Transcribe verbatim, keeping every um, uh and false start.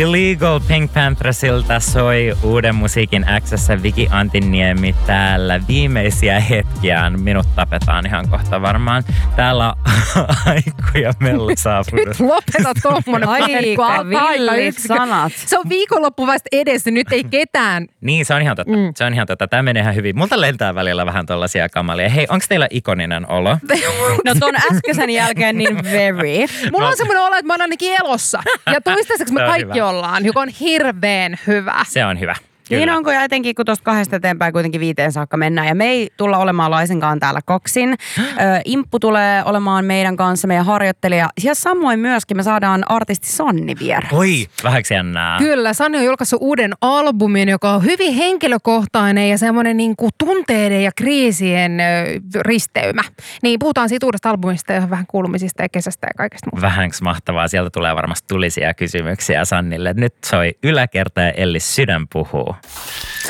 Illegal Pink Pantherasilta soi uuden musiikin X:ssä Viki Antiniemi täällä. Viimeisiä hetkiään minut tapetaan ihan kohta varmaan. Täällä Aikku ja Mellu saapunut. Nyt lopeta tommonen aika villit sanat. Se on viikonloppu vasta edessä, nyt ei ketään. Niin, se on ihan totta. Mm. Se on ihan totta. Tämä menee ihan hyvin. Multa lentää välillä vähän tollaisia kamalia. Hei, onko teillä ikoninen olo? No ton äskeisen jälkeen niin very. Mulla on semmoinen olo, että mä oon ainakin elossa. Ja toistaiseksi me kaikki hyvä. ollaan, joka on hirveän hyvä. Se on hyvä. Kyllä. Niin onko ja etenkin, kun tuosta kahdesta eteenpäin kuitenkin viiteen saakka mennään. Ja me ei tulla olemaan laisinkaan täällä koksin. Ö, Imppu tulee olemaan meidän kanssa, meidän harjoittelija. Ja samoin myöskin me saadaan artisti Sanni vieraaksi. Oi, vähäksi jännää. Kyllä, Sanni on julkaissut uuden albumin, joka on hyvin henkilökohtainen ja semmoinen niin kuin tunteiden ja kriisien ö, risteymä. Niin puhutaan siitä uudesta albumista ja vähän kuulumisista ja kesästä ja kaikesta muusta. Vähänks mahtavaa. Sieltä tulee varmasti tulisia kysymyksiä Sannille. Nyt soi Yläkerta ja Elli Sydän puhuu.